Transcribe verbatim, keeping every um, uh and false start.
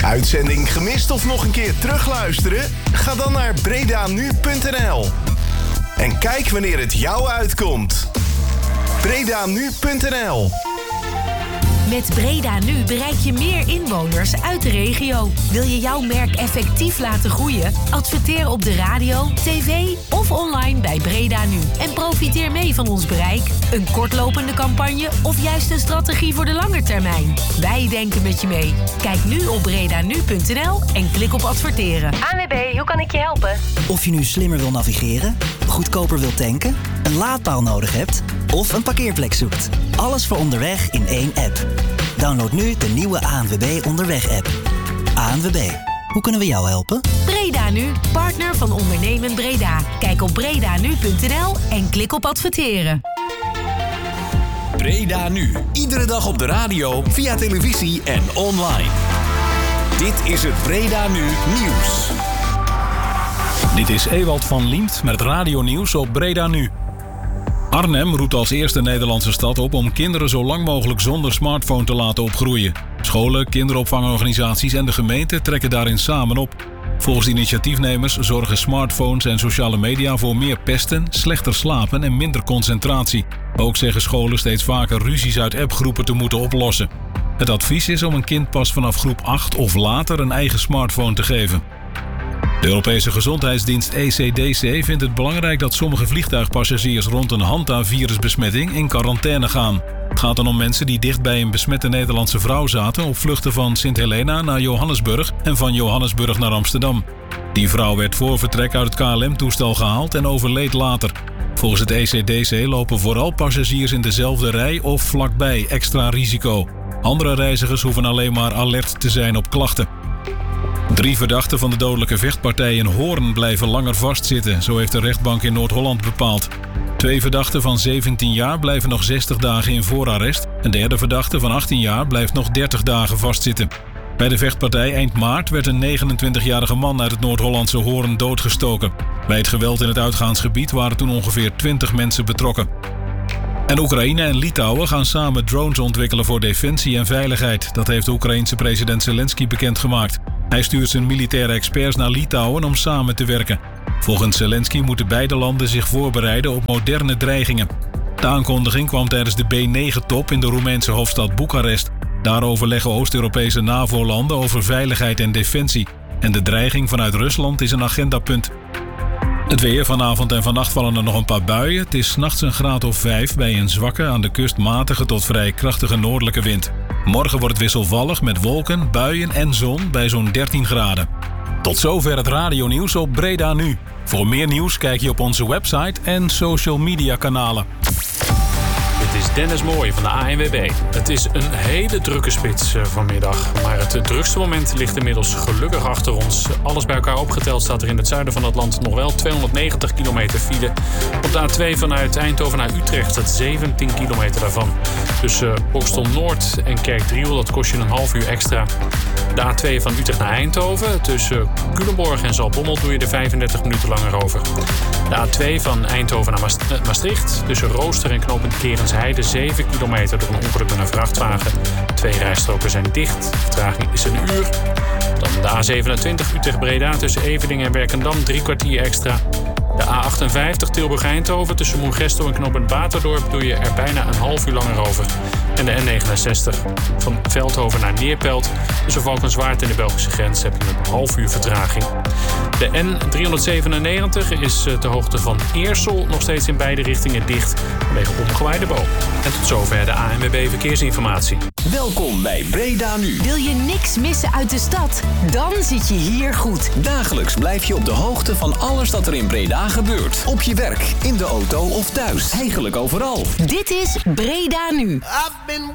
Uitzending gemist of nog een keer terugluisteren? Ga dan naar breda nu punt n l en kijk wanneer het jou uitkomt. breda nu punt n l. Met Breda Nu bereik je meer inwoners uit de regio. Wil je jouw merk effectief laten groeien? Adverteer op de radio, tv of online bij Breda Nu. En profiteer mee van ons bereik. Een kortlopende campagne of juist een strategie voor de lange termijn. Wij denken met je mee. Kijk nu op breda nu punt n l en klik op adverteren. A N W B, hoe kan ik je helpen? Of je nu slimmer wil navigeren, goedkoper wilt tanken, een laadpaal nodig hebt of een parkeerplek zoekt. Alles voor onderweg in één app. Download nu de nieuwe A N W B Onderweg-app. A N W B, hoe kunnen we jou helpen? Breda Nu, partner van Ondernemen Breda. Kijk op breda nu punt n l en klik op adverteren. Breda Nu, iedere dag op de radio, via televisie en online. Dit is het Breda Nu Nieuws. Dit is Ewald van Liemt met het radionieuws op Breda Nu. Arnhem roept als eerste Nederlandse stad op om kinderen zo lang mogelijk zonder smartphone te laten opgroeien. Scholen, kinderopvangorganisaties en de gemeente trekken daarin samen op. Volgens de initiatiefnemers zorgen smartphones en sociale media voor meer pesten, slechter slapen en minder concentratie. Ook zeggen scholen steeds vaker ruzies uit appgroepen te moeten oplossen. Het advies is om een kind pas vanaf groep acht of later een eigen smartphone te geven. De Europese gezondheidsdienst E C D C vindt het belangrijk dat sommige vliegtuigpassagiers rond een Hanta-virusbesmetting in quarantaine gaan. Het gaat dan om mensen die dicht bij een besmette Nederlandse vrouw zaten op vluchten van Sint Helena naar Johannesburg en van Johannesburg naar Amsterdam. Die vrouw werd voor vertrek uit het K L M-toestel gehaald en overleed later. Volgens het E C D C lopen vooral passagiers in dezelfde rij of vlakbij extra risico. Andere reizigers hoeven alleen maar alert te zijn op klachten. Drie verdachten van de dodelijke vechtpartij in Hoorn blijven langer vastzitten, zo heeft de rechtbank in Noord-Holland bepaald. Twee verdachten van zeventien jaar blijven nog zestig dagen in voorarrest. Een derde verdachte van achttien jaar blijft nog dertig dagen vastzitten. Bij de vechtpartij eind maart werd een negenentwintigjarige man uit het Noord-Hollandse Hoorn doodgestoken. Bij het geweld in het uitgaansgebied waren toen ongeveer twintig mensen betrokken. En Oekraïne en Litouwen gaan samen drones ontwikkelen voor defensie en veiligheid. Dat heeft de Oekraïense president Zelensky bekendgemaakt. Hij stuurt zijn militaire experts naar Litouwen om samen te werken. Volgens Zelensky moeten beide landen zich voorbereiden op moderne dreigingen. De aankondiging kwam tijdens de B negen top in de Roemeense hoofdstad Boekarest. Daar overleggen Oost-Europese NAVO-landen over veiligheid en defensie. En de dreiging vanuit Rusland is een agendapunt. Het weer, vanavond en vannacht vallen er nog een paar buien. Het is 's nachts een graad of vijf bij een zwakke, aan de kust matige tot vrij krachtige noordelijke wind. Morgen wordt het wisselvallig met wolken, buien en zon bij zo'n dertien graden. Tot zover het radionieuws op Breda Nu. Voor meer nieuws kijk je op onze website en social media kanalen. Dit is Dennis Mooij van de A N W B. Het is een hele drukke spits vanmiddag. Maar het drukste moment ligt inmiddels gelukkig achter ons. Alles bij elkaar opgeteld staat er in het zuiden van het land nog wel tweehonderdnegentig kilometer file. Op de A twee vanuit Eindhoven naar Utrecht staat zeventien kilometer daarvan. Tussen Bokstel Noord en Kerkdriel, dat kost je een half uur extra. De A twee van Utrecht naar Eindhoven. Tussen Culemborg en Zaltbommel doe je er vijfendertig minuten langer over. De A twee van Eindhoven naar Maastricht. Tussen Rooster en knooppunt Kerensheide zeven kilometer door een ongeluk met een vrachtwagen. Twee rijstroken zijn dicht. De vertraging is een uur. Dan de A zevenentwintig Utrecht-Breda tussen Eveningen en Werkendam drie kwartier extra. De A achtenvijftig Tilburg-Eindhoven tussen Moergesto en knooppunt Baterdorp doe je er bijna een half uur langer over. En de N negenenzestig van Veldhoven naar Neerpelt tussen Valkenswaard en de Belgische grens heb je een half uur vertraging. De N driehonderdzevenennegentig is de hoogte van Eersel nog steeds in beide richtingen dicht vanwege omgewaaide boom. En tot zover de A N W B Verkeersinformatie. Welkom bij Breda Nu. Wil je niks missen uit de stad? Dan zit je hier goed. Dagelijks blijf je op de hoogte van alles dat er in Breda gebeurt. Op je werk, in de auto of thuis. Eigenlijk overal. Dit is Breda Nu. I've been